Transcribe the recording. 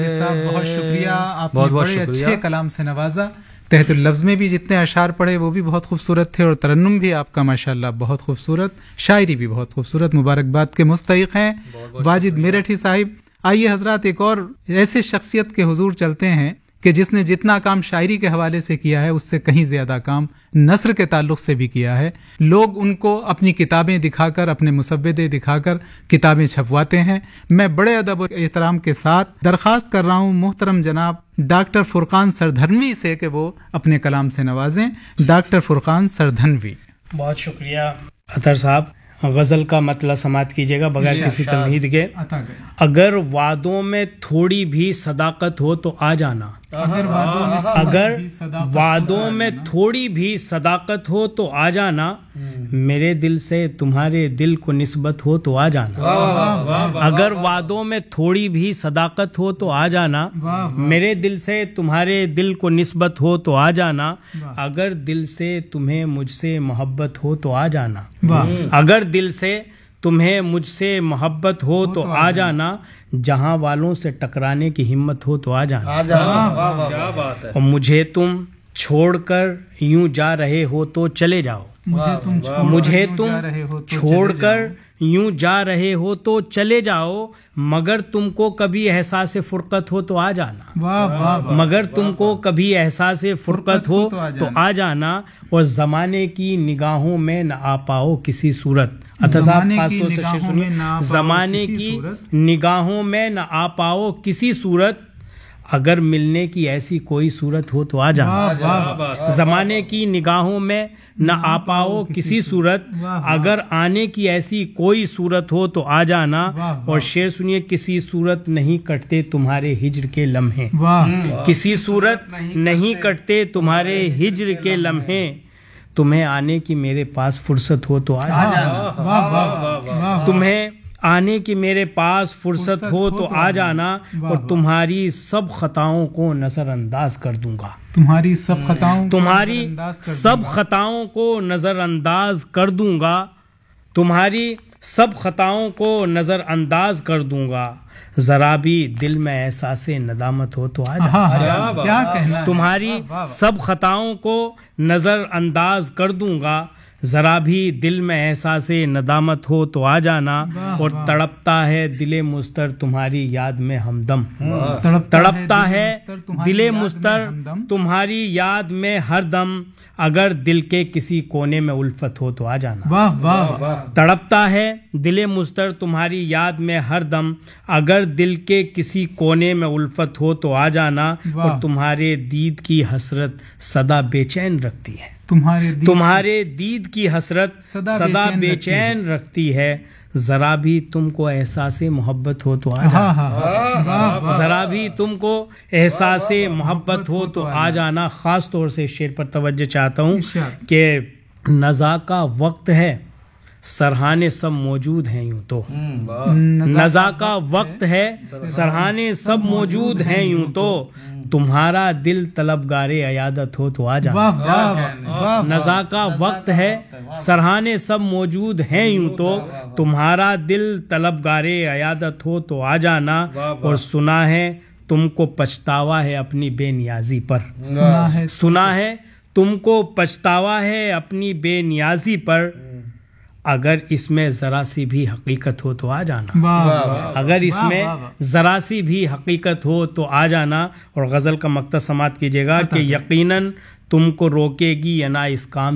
صاحب بہت شکریہ، آپ نے بڑے اچھے کلام سے نوازا. تحت اللفظ میں بھی جتنے اشعار پڑھے وہ بھی بہت خوبصورت تھے، اور ترنم بھی آپ کا ماشاءاللہ بہت خوبصورت، شاعری بھی بہت خوبصورت. مبارکباد کے مستحق ہیں واجد میرٹھی صاحب. آئیے حضرات ایک اور ایسے شخصیت کے حضور چلتے ہیں کہ جس نے جتنا کام شاعری کے حوالے سے کیا ہے اس سے کہیں زیادہ کام نثر کے تعلق سے بھی کیا ہے. لوگ ان کو اپنی کتابیں دکھا کر، اپنے مسودے دکھا کر کتابیں چھپواتے ہیں. میں بڑے ادب و احترام کے ساتھ درخواست کر رہا ہوں محترم جناب ڈاکٹر فرقان سردھنوی سے کہ وہ اپنے کلام سے نوازیں. ڈاکٹر فرقان سردھنوی. بہت شکریہ اطہر صاحب. غزل کا مطلع سماعت کیجیے گا بغیر کسی تمہید کے. اگر وعدوں میں تھوڑی بھی صداقت ہو تو آ جانا، اگر وعدوں میں تھوڑی بھی صداقت ہو تو آ جانا، میرے دل سے تمہارے دل کو نسبت ہو تو آ جانا. اگر وعدوں میں تھوڑی بھی صداقت ہو تو آ جانا، میرے دل سے تمہارے دل کو نسبت ہو تو آ جانا. اگر دل سے تمہیں مجھ سے محبت ہو تو آ جانا، اگر دل سے تمہیں مجھ سے محبت ہو تو آ جانا. جہاں والوں سے ٹکرانے کی ہمت ہو تو آ جانا. اور مجھے تم چھوڑ کر یوں جا رہے ہو تو چلے جاؤ، مجھے تم چھوڑ کر یوں جا رہے ہو تو چلے جاؤ. مگر تم کو کبھی احساس فرقت ہو تو آ جانا، مگر تم کو کبھی احساس فرقت ہو تو آ جانا. اور زمانے کی نگاہوں میں نہ آ پاؤ کسی صورت. خاص طور سے سنیے، زمانے کی نگاہوں میں نہ آ پاؤ کسی صورت. اگر ملنے کی ایسی کوئی صورت ہو تو آ جانا، زمانے کی نگاہوں میں نہ آ پاؤ کسی صورت. اگر آنے کی ایسی کوئی صورت ہو تو آ جانا. اور شعر سنیے، کسی صورت نہیں کٹتے تمہارے ہجر کے لمحے، کسی صورت نہیں کٹتے تمہارے ہجر کے لمحے. تمہیں آنے کی میرے پاس فرصت ہو تو آ جانا، تمہیں آنے کی میرے پاس فرصت ہو تو آ جانا. اور تمہاری سب خطاؤں کو نظر انداز کر دوں گا، تمہاری سب خطاؤں تمہاری سب خطاؤں کو نظر انداز کر دوں گا، تمہاری سب خطاؤں کو نظر انداز کر دوں گا. ذرا بھی دل میں احساس ندامت ہو تو آ جانا، تمہاری سب خطاؤں کو نظر انداز کر دوں گا. ذرا بھی دل میں احساس ندامت ہو تو آ جانا. اور تڑپتا ہے دل مضطر تمہاری یاد میں ہمدم، تڑپتا ہے دل مضطر تمہاری یاد میں ہر دم. اگر دل کے کسی کونے میں الفت ہو تو آ جانا، تڑپتا ہے دل مضطر تمہاری یاد میں ہر دم. اگر دل کے کسی کونے میں الفت ہو تو آ جانا. اور تمہارے دید کی حسرت سدا بے چین رکھتی ہے، تمہارے دید کی حسرت سدا بے چین رکھتی ہے. ذرا بھی تم کو احساس محبت ہو تو آ جانا، ذرا بھی تم کو احساس محبت ہو تو آ جانا. خاص طور سے شعر پر توجہ چاہتا ہوں کہ نزا کا وقت ہے، سرہانے سب موجود ہیں یوں تو، نزا کا وقت ہے، سرہانے سب موجود ہیں یوں تو. تمہارا دل طلبگار عیادت ہو تو آ جانا، نزا کا وقت ہے، سرہانے سب موجود ہیں یوں تو. تمہارا دل طلبگار عیادت ہو تو آ جانا. اور سنا ہے تم کو پچھتاوا ہے اپنی بے نیازی پر، سنا ہے تم کو پچھتاوا ہے اپنی بے نیازی پر. اگر اس میں ذرا سی بھی حقیقت ہو تو آ جانا، اگر اس میں ذرا سی بھی حقیقت ہو تو آ جانا. اور غزل کا مقطع سماعت کیجیے گا کہ یقیناً تم کو روکے گی یا نہ اس کام